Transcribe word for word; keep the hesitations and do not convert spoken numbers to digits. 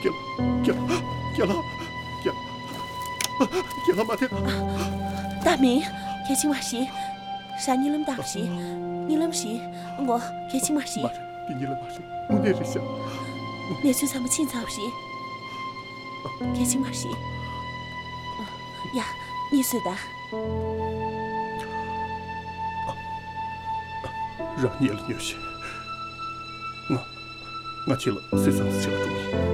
给了，给了，给了，给了，给了，妈的！ 大明，开心马戏，啥你那么大戏？你那么戏，我开心马戏。 妈的，比你那马戏，我那是想。 那就咱们清早戏，开心马戏。呀，你说的。 让你了有些，我我去了，谁上次去了中医。